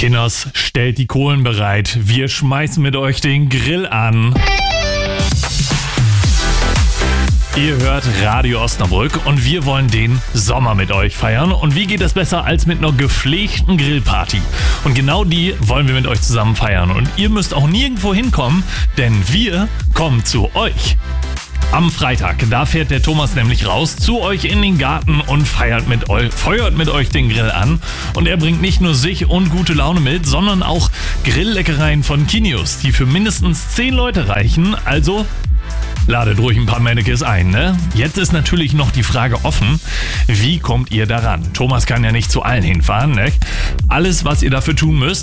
Kinders, stellt die Kohlen bereit. Wir schmeißen mit euch den Grill an. Ihr hört Radio Osnabrück und wir wollen den Sommer mit euch feiern. Und wie geht es besser als mit einer gepflegten Grillparty? Und genau die wollen wir mit euch zusammen feiern. Und ihr müsst auch nirgendwo hinkommen, denn wir kommen zu euch. Am Freitag, da fährt der Thomas nämlich raus zu euch in den Garten und feuert mit euch den Grill an. Und er bringt nicht nur sich und gute Laune mit, sondern auch Grillleckereien von Kinius, die für mindestens 10 Leute reichen. Also ladet ruhig ein paar Mannekes ein, ne? Jetzt ist natürlich noch die Frage offen, wie kommt ihr daran? Thomas kann ja nicht zu allen hinfahren, ne? Alles, was ihr dafür tun müsst,